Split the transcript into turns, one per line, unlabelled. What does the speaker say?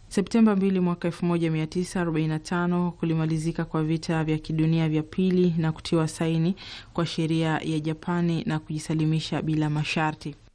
Septemba 2 mwaka 1945 kulimalizika kwa vita vya kidunia vya pili na kutiwa saini kwa sheria ya Japani na kujisalimisha bila masharti.